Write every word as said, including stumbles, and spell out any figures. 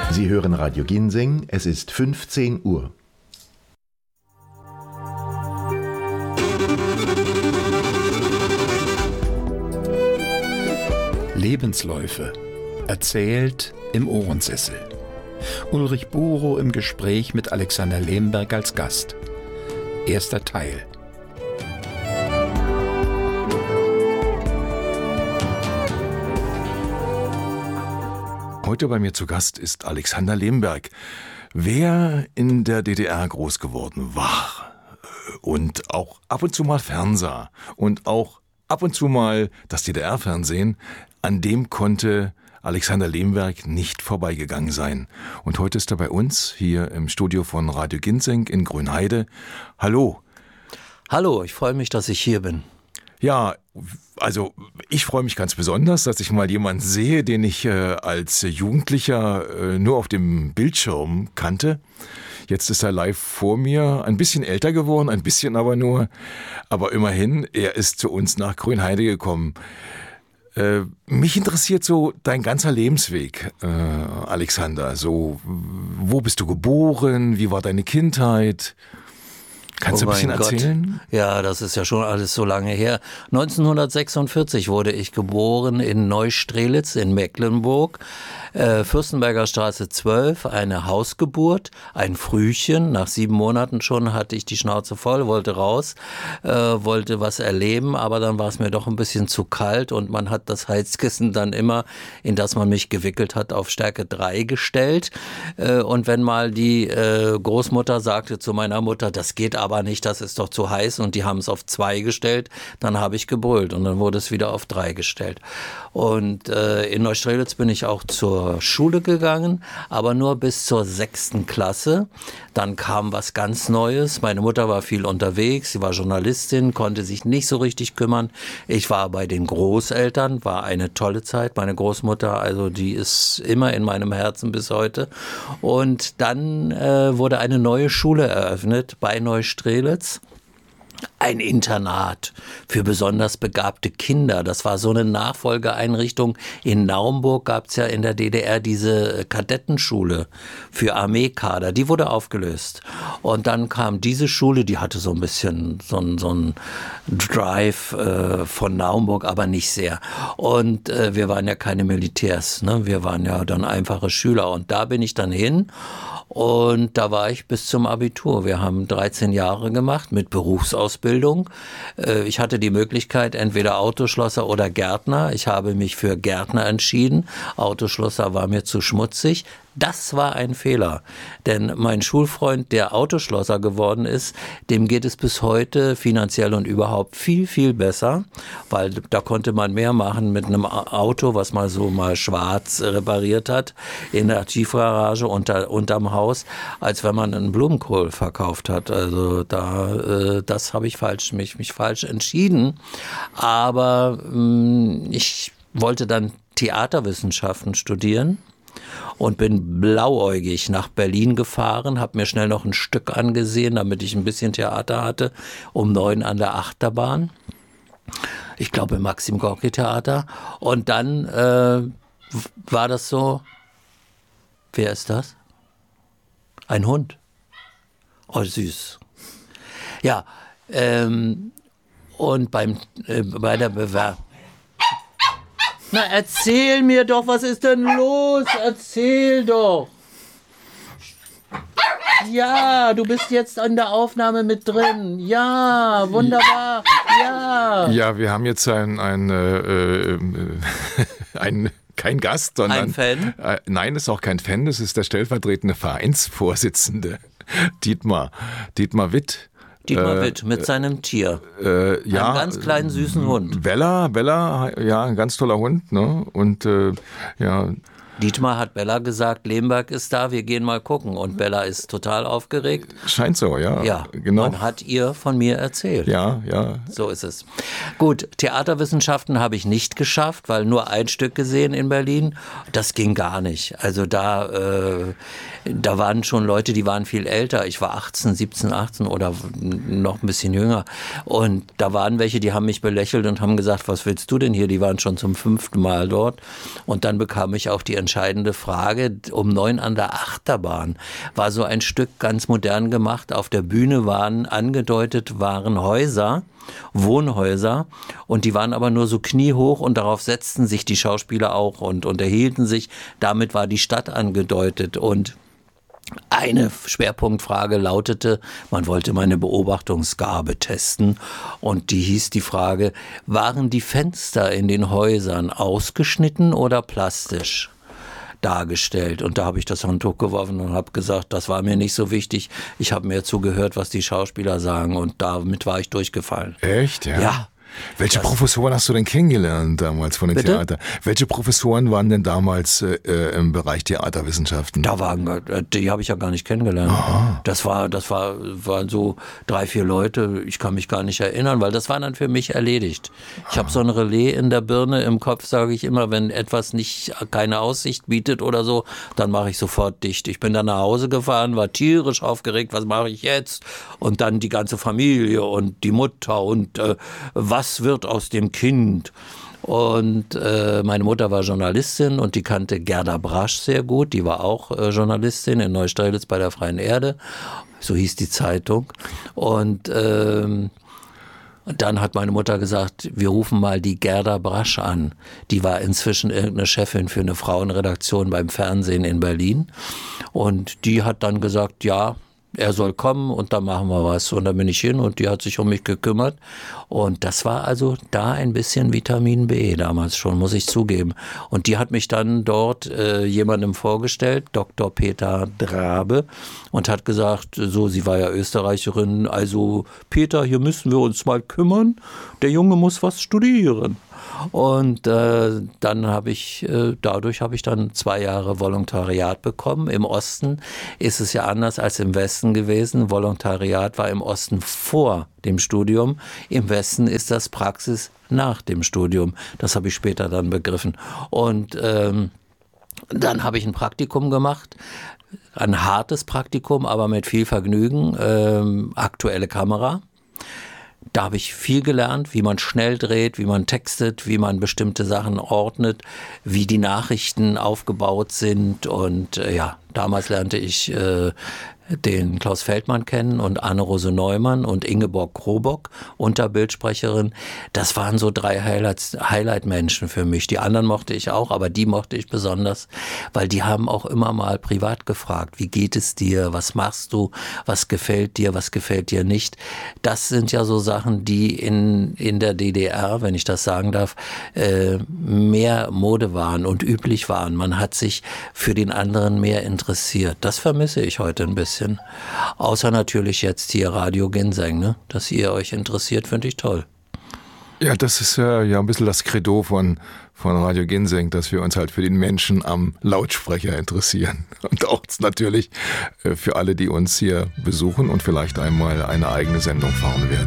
Sie hören Radio Ginseng, es ist fünfzehn Uhr. Lebensläufe, erzählt im Ohrensessel. Ulrich Burow im Gespräch mit Alexander Lemberg als Gast. Erster Teil. Heute bei mir zu Gast ist Alexander Lemberg. Wer in der D D R groß geworden war und auch ab und zu mal fernsah und auch ab und zu mal das D D R-Fernsehen, an dem konnte Alexander Lemberg nicht vorbeigegangen sein. Und heute ist er bei uns hier im Studio von Radio Ginseng in Grünheide. Hallo. Hallo, ich freue mich, dass ich hier bin. Ja, also ich freue mich ganz besonders, dass ich mal jemanden sehe, den ich äh, als Jugendlicher äh, nur auf dem Bildschirm kannte. Jetzt ist er live vor mir, ein bisschen älter geworden, ein bisschen aber nur. Aber immerhin, er ist zu uns nach Grünheide gekommen. Äh, mich interessiert so dein ganzer Lebensweg, äh, Alexander. So, wo bist du geboren? Wie war deine Kindheit? Kannst oh du ein bisschen Gott. erzählen? Ja, das ist ja schon alles so lange her. neunzehnhundertsechsundvierzig wurde ich geboren in Neustrelitz in Mecklenburg. Äh, Fürstenberger Straße zwölf, eine Hausgeburt, ein Frühchen. Nach sieben Monaten schon hatte ich die Schnauze voll, wollte raus, äh, wollte was erleben, aber dann war es mir doch ein bisschen zu kalt und man hat das Heizkissen dann immer, in das man mich gewickelt hat, auf Stärke drei gestellt. Äh, und wenn mal die äh, Großmutter sagte zu meiner Mutter, das geht aber nicht, das ist doch zu heiß und die haben es auf zwei gestellt, dann habe ich gebrüllt und dann wurde es wieder auf drei gestellt. Und äh, in Neustrelitz bin ich auch zur Schule gegangen, aber nur bis zur sechsten Klasse. Dann kam was ganz Neues. Meine Mutter war viel unterwegs, sie war Journalistin, konnte sich nicht so richtig kümmern. Ich war bei den Großeltern, war eine tolle Zeit. Meine Großmutter, also die ist immer in meinem Herzen bis heute. Und dann äh, wurde eine neue Schule eröffnet bei Neustrelitz. Ein Internat für besonders begabte Kinder. Das war so eine Nachfolgeeinrichtung. In Naumburg gab es ja in der D D R diese Kadettenschule für Armeekader. Die wurde aufgelöst. Und dann kam diese Schule, die hatte so ein bisschen so ein, so ein Drive äh, von Naumburg, aber nicht sehr. Und äh, wir waren ja keine Militärs, ne? Wir waren ja dann einfache Schüler. Und da bin ich dann hin. Und da war ich bis zum Abitur. Wir haben dreizehn Jahre gemacht mit Berufsausbildung. Ich hatte die Möglichkeit, entweder Autoschlosser oder Gärtner. Ich habe mich für Gärtner entschieden. Autoschlosser war mir zu schmutzig. Das war ein Fehler, denn mein Schulfreund, der Autoschlosser geworden ist, dem geht es bis heute finanziell und überhaupt viel, viel besser, weil da konnte man mehr machen mit einem Auto, was man so mal schwarz repariert hat, in der Tiefgarage unter, unterm Haus, als wenn man einen Blumenkohl verkauft hat. Also da, äh, das habe ich falsch, mich, mich falsch entschieden, aber mh, ich wollte dann Theaterwissenschaften studieren. Und bin blauäugig nach Berlin gefahren, habe mir schnell noch ein Stück angesehen, damit ich ein bisschen Theater hatte, um neun an der Achterbahn. Ich glaube im Maxim Gorki Theater. Und dann äh, war das so, wer ist das? Ein Hund. Oh, süß. Ja, ähm, und beim, äh, bei der Bewerbung. Na, erzähl mir doch, was ist denn los? Erzähl doch. Ja, du bist jetzt an der Aufnahme mit drin. Ja, wunderbar. Ja. Ja, wir haben jetzt ein, ein, äh, äh, ein kein Gast, sondern... Ein Fan? Äh, nein, ist auch kein Fan, das ist der stellvertretende Vereinsvorsitzende, Dietmar, Dietmar Witt. Dietmar äh, Witt mit seinem Tier. Äh, ja, einen ganz kleinen, süßen Hund. Bella, Bella, ja, ein ganz toller Hund, ne? Und äh, ja... Dietmar hat Bella gesagt, Lemberg ist da, wir gehen mal gucken. Und Bella ist total aufgeregt. Scheint so, ja. Ja, genau. Man hat ihr von mir erzählt. Ja, ja. So ist es. Gut, Theaterwissenschaften habe ich nicht geschafft, weil nur ein Stück gesehen in Berlin. Das ging gar nicht. Also da, äh, da waren schon Leute, die waren viel älter. Ich war achtzehn, siebzehn, achtzehn oder noch ein bisschen jünger. Und da waren welche, die haben mich belächelt und haben gesagt, was willst du denn hier? Die waren schon zum fünften Mal dort. Und dann bekam ich auch die Entscheidung, entscheidende Frage. Um neun an der Achterbahn war so ein Stück ganz modern gemacht. Auf der Bühne waren angedeutet, waren Häuser, Wohnhäuser, und die waren aber nur so kniehoch und darauf setzten sich die Schauspieler auch und unterhielten sich. Damit war die Stadt angedeutet und eine Schwerpunktfrage lautete, man wollte meine Beobachtungsgabe testen und die hieß die Frage, waren die Fenster in den Häusern ausgeschnitten oder plastisch dargestellt? Und da habe ich das Handtuch geworfen und habe gesagt, das war mir nicht so wichtig. Ich habe mir zugehört, was die Schauspieler sagen und damit war ich durchgefallen. Echt? Ja. Ja. Welche das Professoren hast du denn kennengelernt damals von dem Bitte? Theater? Welche Professoren waren denn damals äh, im Bereich Theaterwissenschaften? Da waren, die habe ich ja gar nicht kennengelernt. Aha. Das war, das war, waren so drei, vier Leute. Ich kann mich gar nicht erinnern, weil das war dann für mich erledigt. Ich habe so ein Relais in der Birne im Kopf, sage ich immer, wenn etwas nicht keine Aussicht bietet oder so, dann mache ich sofort dicht. Ich bin dann nach Hause gefahren, war tierisch aufgeregt. Was mache ich jetzt? Und dann die ganze Familie und die Mutter und äh, was Was wird aus dem Kind? Und äh, meine Mutter war Journalistin und die kannte Gerda Brasch sehr gut. Die war auch äh, Journalistin in Neustrelitz bei der Freien Erde. So hieß die Zeitung. Und ähm, dann hat meine Mutter gesagt, wir rufen mal die Gerda Brasch an. Die war inzwischen irgendeine Chefin für eine Frauenredaktion beim Fernsehen in Berlin. Und die hat dann gesagt, ja, er soll kommen und dann machen wir was. Und dann bin ich hin und die hat sich um mich gekümmert. Und das war also da ein bisschen Vitamin B damals schon, muss ich zugeben. Und die hat mich dann dort äh, jemandem vorgestellt, Doktor Peter Drabe, und hat gesagt, so, sie war ja Österreicherin, also Peter, hier müssen wir uns mal kümmern. Der Junge muss was studieren. Und äh, dann habe ich, äh, dadurch habe ich dann zwei Jahre Volontariat bekommen. Im Osten ist es ja anders als im Westen gewesen. Volontariat war im Osten vor dem Studium. Im Westen ist das Praxis nach dem Studium. Das habe ich später dann begriffen. Und ähm, dann habe ich ein Praktikum gemacht. Ein hartes Praktikum, aber mit viel Vergnügen. Ähm, aktuelle Kamera. Da habe ich viel gelernt, wie man schnell dreht, wie man textet, wie man bestimmte Sachen ordnet, wie die Nachrichten aufgebaut sind. Und äh, ja, damals lernte ich äh, den Klaus Feldmann kennen und Anne-Rose Neumann und Ingeborg Krobock, Unterbildsprecherin. Das waren so drei Highlights, Highlight-Menschen für mich. Die anderen mochte ich auch, aber die mochte ich besonders, weil die haben auch immer mal privat gefragt, wie geht es dir, was machst du, was gefällt dir, was gefällt dir nicht. Das sind ja so Sachen, die in, in der D D R, wenn ich das sagen darf, äh, mehr Mode waren und üblich waren. Man hat sich für den anderen mehr interessiert. Das vermisse ich heute ein bisschen. Außer natürlich jetzt hier Radio Ginseng, ne? Dass ihr euch interessiert, finde ich toll. Ja, das ist äh, ja ein bisschen das Credo von, von Radio Ginseng, dass wir uns halt für den Menschen am Lautsprecher interessieren. Und auch natürlich äh, für alle, die uns hier besuchen und vielleicht einmal eine eigene Sendung fahren werden.